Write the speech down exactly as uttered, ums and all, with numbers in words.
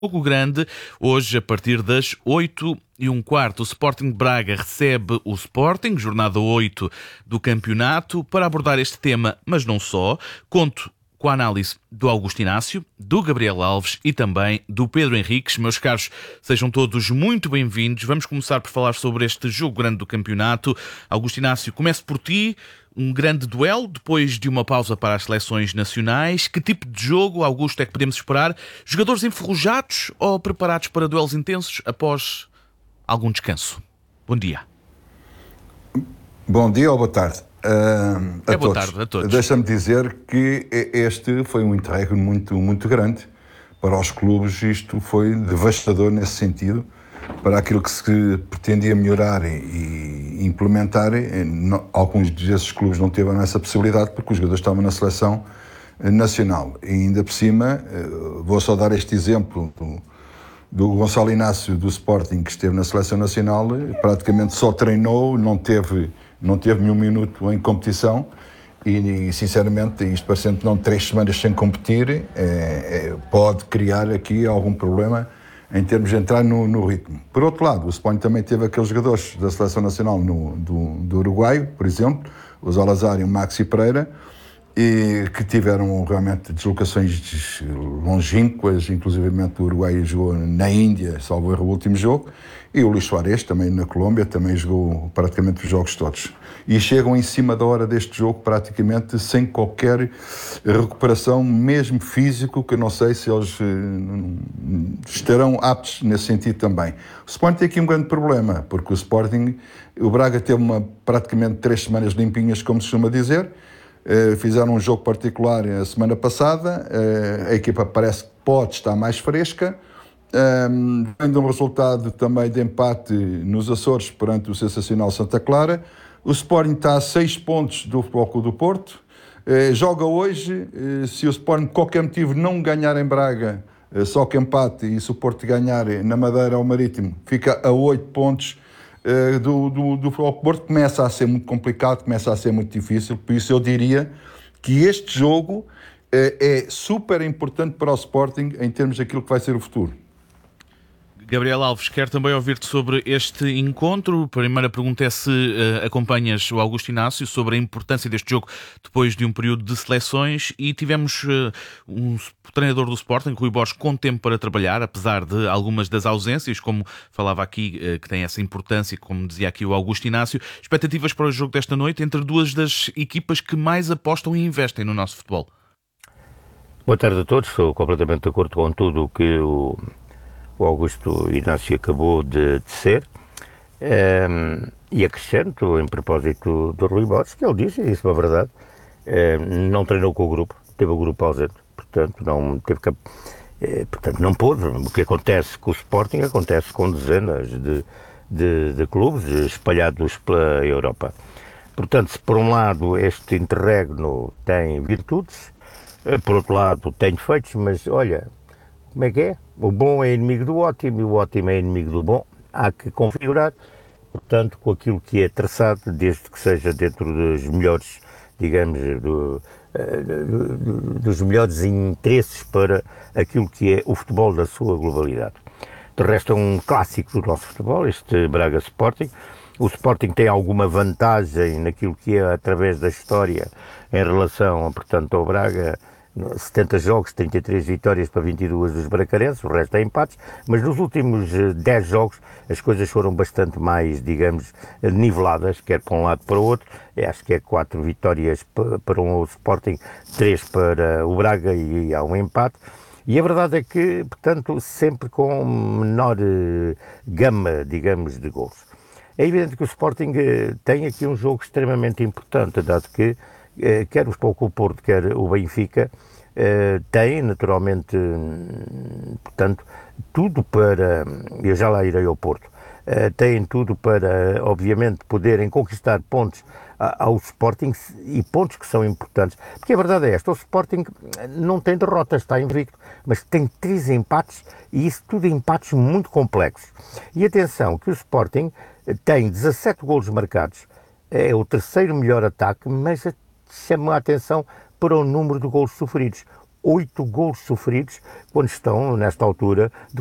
Jogo grande, hoje a partir das oito e um quarto, o Sporting de Braga recebe o Sporting, jornada oito do campeonato, para abordar este tema, mas não só. Conto com a análise do Augusto Inácio, do Gabriel Alves e também do Pedro Henriques. Meus caros, sejam todos muito bem-vindos. Vamos começar por falar sobre este jogo grande do campeonato. Augusto Inácio, começo por ti. Um grande duelo, depois de uma pausa para as seleções nacionais. Que tipo de jogo, Augusto, é que podemos esperar? Jogadores enferrujados ou preparados para duelos intensos após algum descanso? Bom dia. Bom dia ou boa tarde. Uh, a é boa todos. tarde a todos. Deixa-me dizer que este foi um interregno muito, muito grande para os clubes. Isto foi devastador nesse sentido, para aquilo que se pretendia melhorar e implementar. Alguns desses clubes não tiveram essa possibilidade porque os jogadores estavam na seleção nacional. E ainda por cima, vou só dar este exemplo do, do Gonçalo Inácio do Sporting, que esteve na seleção nacional, praticamente só treinou, não teve, não teve nenhum minuto em competição e, sinceramente, isto parecendo que não três semanas sem competir, é, é, pode criar aqui algum problema em termos de entrar no, no ritmo. Por outro lado, o Sporting também teve aqueles jogadores da Seleção Nacional no, do, do Uruguai, por exemplo, o Salazar e o Maxi Pereira, e que tiveram realmente deslocações longínquas, inclusivamente o Uruguai jogou na Índia, salvo erro o último jogo, e o Luís Suárez, também na Colômbia, também jogou praticamente os jogos todos. E chegam em cima da hora deste jogo praticamente sem qualquer recuperação, mesmo físico, que eu não sei se eles uh, estarão aptos nesse sentido também. O Sporting tem aqui um grande problema, porque o Sporting, o Braga teve uma, praticamente três semanas limpinhas, como se costuma dizer. Uh, fizeram um jogo particular a semana passada, uh, a equipa parece que pode estar mais fresca, um, tendo um resultado também de empate nos Açores perante o sensacional Santa Clara. O Sporting está a seis pontos do Futebol Clube do Porto, uh, joga hoje, uh, se o Sporting por qualquer motivo não ganhar em Braga, uh, só que empate, e se o Porto ganhar na Madeira ou Marítimo, fica a oito pontos Uh, do, do, do Futebol Clube Porto. Começa a ser muito complicado, começa a ser muito difícil, por isso eu diria que este jogo uh, é super importante para o Sporting em termos daquilo que vai ser o futuro. Gabriel Alves, quero também ouvir-te sobre este encontro. A primeira pergunta é se uh, acompanhas o Augusto Inácio sobre a importância deste jogo depois de um período de seleções, e tivemos uh, um treinador do Sporting, Rui Borges, com tempo para trabalhar, apesar de algumas das ausências, como falava aqui, uh, que tem essa importância, como dizia aqui o Augusto Inácio. Expectativas para o jogo desta noite entre duas das equipas que mais apostam e investem no nosso futebol? Boa tarde a todos, estou completamente de acordo com tudo o que o o Augusto Inácio acabou de dizer, um, e acrescento, em propósito do Rui Borges, que ele disse, e isso é uma verdade, um, não treinou com o grupo, teve o grupo ausente, portanto não teve que, eh, portanto não pôde. O que acontece com o Sporting acontece com dezenas de, de, de clubes espalhados pela Europa. Portanto, se por um lado este interregno tem virtudes, por outro lado tem defeitos, mas olha, como é que é? O bom é inimigo do ótimo e o ótimo é inimigo do bom. Há que configurar, portanto, com aquilo que é traçado, desde que seja dentro dos melhores, digamos, do, do, do, dos melhores interesses para aquilo que é o futebol da sua globalidade. De resto, é um clássico do nosso futebol, este Braga Sporting. O Sporting tem alguma vantagem naquilo que é através da história em relação, portanto, ao Braga. setenta jogos, trinta e três vitórias para vinte e duas dos bracarenses, o resto é empates, mas nos últimos dez jogos as coisas foram bastante mais, digamos, niveladas, quer para um lado para o outro. Eu acho que é quatro vitórias para o Sporting, três para o Braga e há um empate. E a verdade é que, portanto, sempre com menor gama, digamos, de gols. É evidente que o Sporting tem aqui um jogo extremamente importante, dado que quer o Futebol Clube do Porto, quer o Benfica, têm naturalmente, portanto, tudo para, eu já lá irei ao Porto, têm tudo para, obviamente, poderem conquistar pontos ao Sporting, e pontos que são importantes, porque a verdade é esta: o Sporting não tem derrotas, está invicto, mas tem três empates, e isso tudo empates muito complexos. E atenção que o Sporting tem dezassete golos marcados, é o terceiro melhor ataque, mas chama a atenção para o número de golos sofridos, oito golos sofridos quando estão, nesta altura,